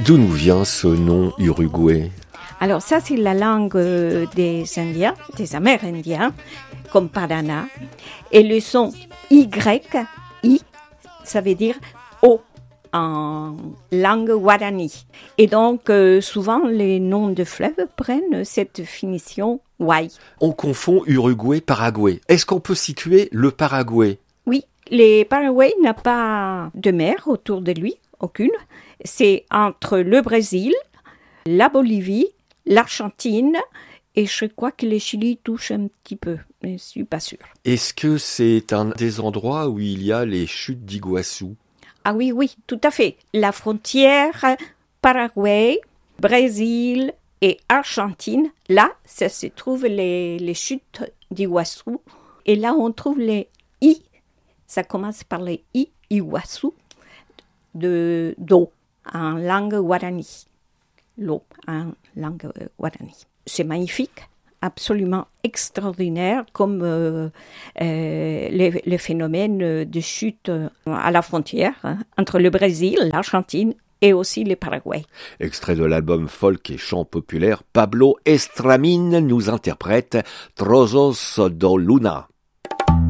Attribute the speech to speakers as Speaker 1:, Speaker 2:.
Speaker 1: D'où nous vient ce nom Uruguay ?
Speaker 2: Alors ça, c'est la langue des Indiens, des Amérindiens, comme Paraná. Et le son Y, ça veut dire O en langue guarani. Et donc, souvent, les noms de fleuves prennent cette finition Y.
Speaker 1: On confond Uruguay-Paraguay. Est-ce qu'on peut situer le Paraguay ?
Speaker 2: Oui, le Paraguay n'a pas de mer autour de lui, aucune. C'est entre le Brésil, la Bolivie, l'Argentine et je crois que le Chili touche un petit peu, mais je ne suis pas sûre.
Speaker 1: Est-ce que c'est un des endroits où il y a les chutes d'Iguassou ?
Speaker 2: Ah oui, tout à fait. La frontière Paraguay, Brésil et Argentine, là, ça se trouve les chutes d'Iguassou. Et là, on trouve les I. Ça commence par les I, Iguassou, d'eau, en langue guarani. L'eau, en langue guarani. C'est magnifique, absolument extraordinaire, comme le phénomène de chute à la frontière entre le Brésil, l'Argentine et aussi le Paraguay.
Speaker 1: Extrait de l'album folk et chant populaire, Pablo Estramín nous interprète Trozos do Luna.